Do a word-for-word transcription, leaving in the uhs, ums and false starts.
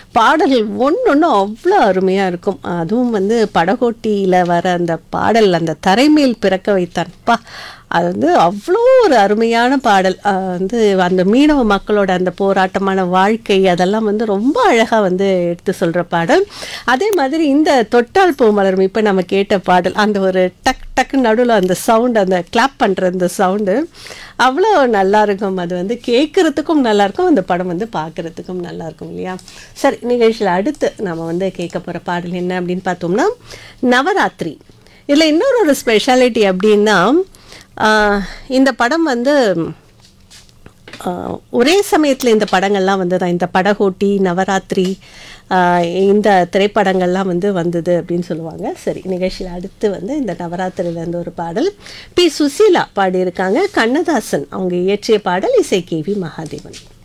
பாடல்கள் ஒன்று ஒன்று அவ்வளோ அருமையாக இருக்கும். அதுவும் வந்து படகோட்டியில் வர அந்த பாடல், அந்த தரைமேல் பிறக்க வைத்தான்ப்பா, அது வந்து அவ்வளோ ஒரு அருமையான பாடல். வந்து அந்த மீனவ மக்களோட அந்த போராட்டமான வாழ்க்கை அதெல்லாம் வந்து ரொம்ப அழகாக வந்து எடுத்து சொல்கிற பாடல். அதே மாதிரி இந்த தொட்டால் பூ மலரும் இப்போ நம்ம கேட்ட பாடல், அந்த ஒரு டக் டக்கு நடுவில் அந்த சவுண்டு, அந்த கிளாப் பண்ணுற அந்த சவுண்டு அவ்வளோ நல்லாயிருக்கும். அது வந்து கேட்குறதுக்கும் நல்லாயிருக்கும், அந்த படம் வந்து பார்க்குறதுக்கும் நல்லாயிருக்கும் இல்லையா? சரி, நிகழ்ச்சியில் அடுத்து நம்ம வந்து கேட்க போகிற பாடல் என்ன அப்படின்னு பார்த்தோம்னா நவராத்திரி. இதில் இன்னொரு ஒரு ஸ்பெஷாலிட்டி அப்படின்னா, இந்த படம் வந்து ஒரே சமயத்தில் இந்த படங்கள்லாம் வந்து தான், இந்த படகோட்டி, நவராத்திரி, இந்த திரைப்படங்கள்லாம் வந்து வந்தது அப்படின்னு சொல்லுவாங்க. சரி, நிகழ்ச்சியில் அடுத்து வந்து இந்த நவராத்திரியிலேருந்து ஒரு பாடல் பி சுசீலா பாடியிருக்காங்க. கண்ணதாசன் அவங்க இயற்றிய பாடல், இசை கே வி மகாதேவன்.